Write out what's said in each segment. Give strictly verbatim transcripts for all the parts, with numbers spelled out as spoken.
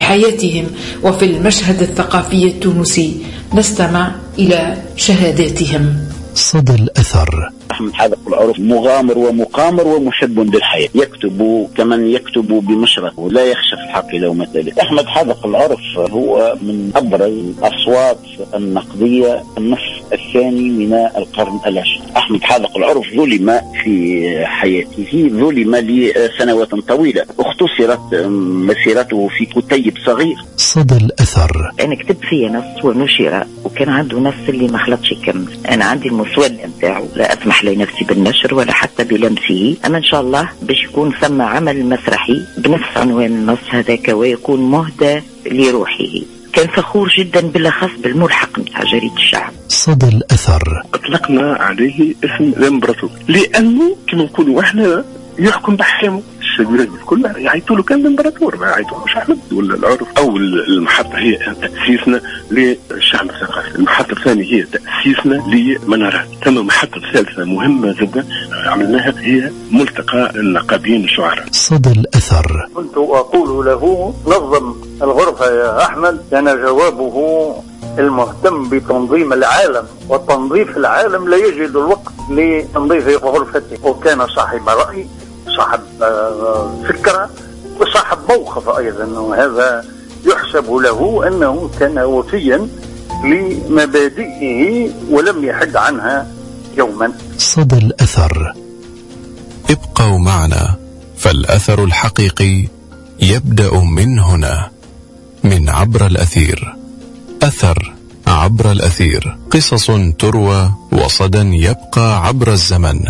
حياتهم وفي المشهد الثقافي التونسي. نستمع إلى شهاداتهم. صدى الأثر. أحمد حاذق العرف مغامر ومقامر ومحب للحياة، يكتب كمن يكتب بمشرق ولا يخشى في الحق لومة لائم. أحمد حاذق العرف هو من أبرز أصوات النقدية النصف الثاني من القرن العشرين. أحمد حاذق العرف ظلم في حياته، ظلم لسنوات طويلة، اختصرت مسيرته في كتيب صغير. صدى الأثر. أنا كتبت فيه نص ونشر، وكان عنده نص اللي ما خلطش يكمل. أنا عندي المسودة نتاعو، لا أسمح لنفسي بالنشر ولا حتى بلمسه، أما إن شاء الله باش يكون ثم عمل مسرحي بنفس عنوان النص هذاك ويكون مهدى لروحه. كان فخور جدا بالأخص بالملحق نتاع جريدة الشعب. صدى الأثر. أطلقنا عليه اسم الإمبراطور لأنه كما نقولوا احنا يحكم بحكامه. الشبيرات الكل يعيطوا له كان الامبراطور، ما يعيطوا مش احمد ولا العرف. اول المحطه هي تاسيسنا للشعب الثقافي، المحطه الثانيه هي تاسيسنا لمنارات، ثم محطه ثالثه مهمه جدا عملناها هي ملتقى النقابيين الشعراء. صدى الاثر. كنت اقول له نظم الغرفه يا احمد، كان جوابه المهتم بتنظيم العالم وتنظيف العالم لا يجد الوقت لتنظيف غرفته، وكان صاحب رأي، صاحب فكرة، وصاحب موقف أيضا، وهذا يحسب له أنه كان وفيا لمبادئه ولم يحد عنها يوما. صدى الأثر. ابقوا معنا، فالأثر الحقيقي يبدأ من هنا، من عبر الأثير. أثر عبر الأثير، قصص تروى وصدى يبقى عبر الزمن.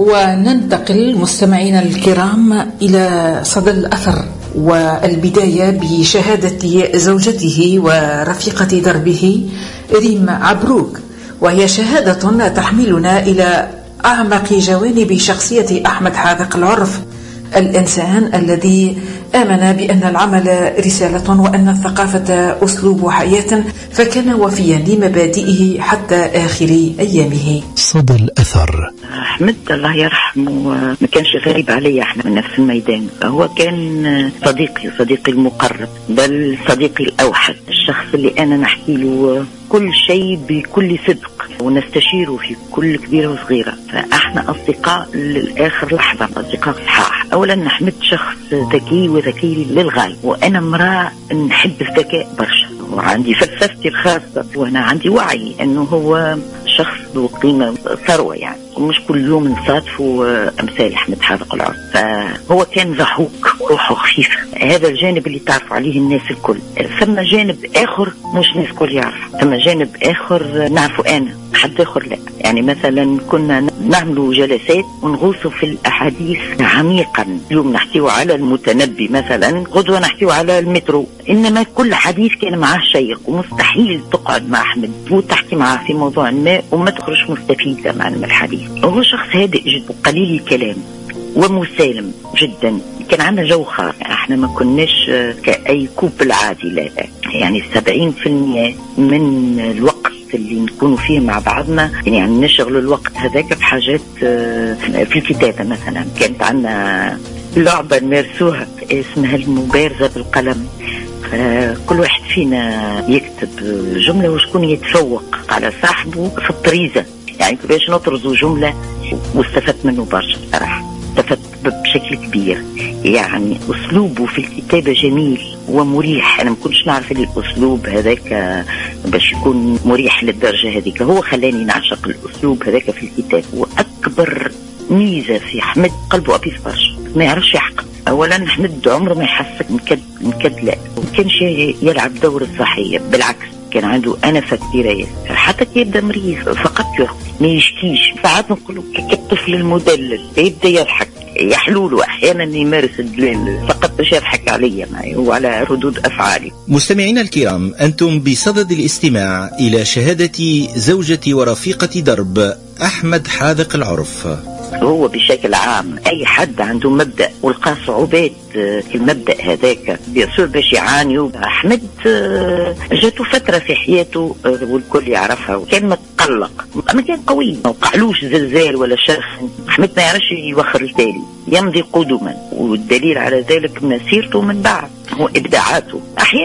وننتقل مستمعينا الكرام إلى صدى الأثر، والبداية بشهادة زوجته ورفيقة دربه ريم عبروك، وهي شهادة تحملنا إلى أعمق جوانب شخصية أحمد حاذق العرف، الإنسان الذي آمن بأن العمل رسالة وأن الثقافة أسلوب حياة، فكان وفيا لمبادئه حتى آخر أيامه. صدى الأثر. أحمد الله يرحمه ما كانش غريب علي، احنا من نفس الميدان، هو كان صديقي صديقي المقرب، بل صديقي الأوحد، الشخص اللي أنا نحكي له كل شيء بكل صدق ونستشيره في كل كبيرة وصغيرة، فاحنا أصدقاء للآخر لحظة، أصدقاء صحاح. أولا أحمد شخص ذكي وذكي للغاية، وأنا امرأة نحب الذكاء برشا، وعندي فلسفتي الخاصة، وأنا عندي وعي أنه هو شخص ذو قيمة ثروة يعني، ومش كل يوم نصادفوا أمثال أحمد حاذق العرف. فهو كان ضحوك، روحه خفيفة، هذا الجانب اللي تعرف عليه الناس الكل. ثم جانب آخر مش الناس الكل يعرف، ثم جانب آخر نعرفه أنا، حد آخر لا. يعني مثلا كنا نعملوا جلسات ونغوصوا في الأحاديث عميقا، اليوم نحكيه على المتنبي مثلا، غدوة نحكيه على المترو، إنما كل حديث كان معاه شيق، ومستحيل تقعد مع أحمد وتحكي معاه في موضوع ما وما تخرج مستفيدة مع الحديث. هو شخص هادئ جدا، قليل الكلام، ومسالم جدا. كان عندنا جو خاص، احنا ما كناش كأي كوبل عادي، لا يعني سبعين في المية من الوقت اللي نكونوا فيه مع بعضنا يعني نشغل الوقت هذاك بحاجات في الكتابة. مثلا كانت عندنا لعبة نمارسوها اسمها المبارزة بالقلم، كل واحد فينا يكتب جملة وشكون يتفوق على صاحبه في الطريزة، يعني باش نطرزوا جملة، واستفدت منه برشا صراحة، استفدت بشكل كبير. يعني أسلوبه في الكتابة جميل ومريح، أنا ما كنتش نعرف الأسلوب هذاك باش يكون مريح للدرجة هذيك، هو خلاني نعشق الأسلوب هذاك في الكتاب. وأكبر ميزة في أحمد قلبه أبيض برشا، ما يعرفش يحقق. أولا أحمد عمره ما يحسك مكد مكد لا، وكانش يلعب دور الصحية، بالعكس كان عنده أنفة كبيرة ياسر، حتى كي يبدا مريض فقط يرقي ما يشكيش. ساعات نقولوا كالطفل المدلل يبدا يضحك، يحلوله أحيانا يمارس الدلال فقط باش يضحك عليا معي وعلى ردود أفعالي. مستمعينا الكرام، أنتم بصدد الاستماع إلى شهادة زوجة ورفيقة درب أحمد حاذق العرف. هو بشكل عام أي حد عنده مبدأ ولقى صعوبات في المبدأ هذاك بيصير باش يعاني. أحمد جاته فترة في حياته والكل يعرفها، وكان متقلق، ما كان قوي، ما وقعلوش زلزال ولا شرخ. أحمد ما يعرفش يوخر التالي، يمضي قدما، والدليل على ذلك مسيرته من بعد وإبداعاته. أحيانا